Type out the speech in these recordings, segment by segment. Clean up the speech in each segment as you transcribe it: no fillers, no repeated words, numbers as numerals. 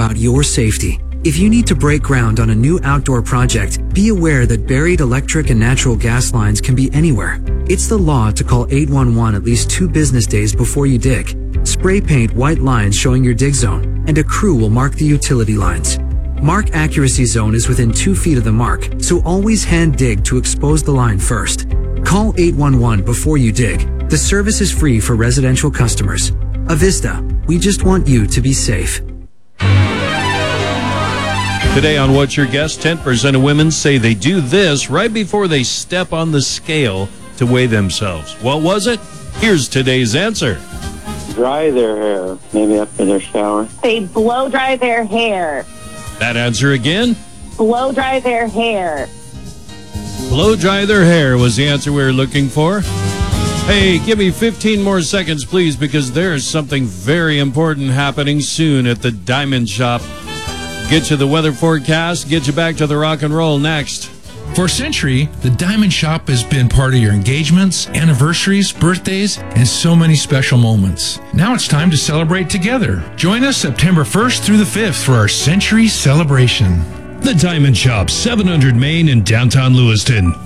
about your safety. If you need to break ground on a new outdoor project, be aware that buried electric and natural gas lines can be anywhere. It's the law to call 811 at least 2 business days before you dig. Spray paint white lines showing your dig zone, and a crew will mark the utility lines. Mark accuracy zone is within 2 feet of the mark, so always hand dig to expose the line first. Call 811 before you dig. The service is free for residential customers. Avista, we just want you to be safe. Today on What's Your Guess, 10% of women say they do this right before they step on the scale to weigh themselves. What was it? Here's today's answer. Dry their hair, maybe after their shower. They blow dry their hair. That answer again? Blow dry their hair. Blow dry their hair was the answer we were looking for. Hey, give me 15 more seconds, please, because there's something very important happening soon at the Diamond Shop. Get you the weather forecast, get you back to the rock and roll next. For a century, the Diamond Shop has been part of your engagements, anniversaries, birthdays, and so many special moments. Now it's time to celebrate together. Join us September 1st through the 5th for our Century Celebration. The Diamond Shop, 700 Main in downtown Lewiston.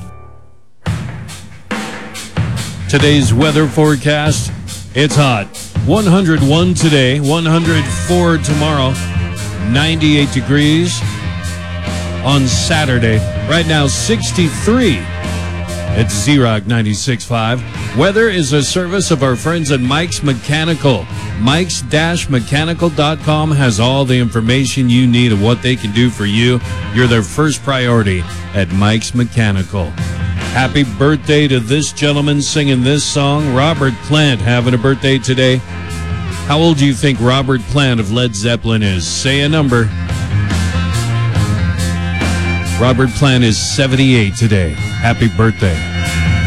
Today's weather forecast, it's hot. 101 today, 104 tomorrow, 98 degrees on Saturday. Right now, 63 at Z-Rock 96.5. Weather is a service of our friends at Mike's Mechanical. Mike's-mechanical.com has all the information you need of what they can do for you. You're their first priority at Mike's Mechanical. Happy birthday to this gentleman singing this song, Robert Plant, having a birthday today. How old do you think Robert Plant of Led Zeppelin is? Say a number. Robert Plant is 78 today. Happy birthday.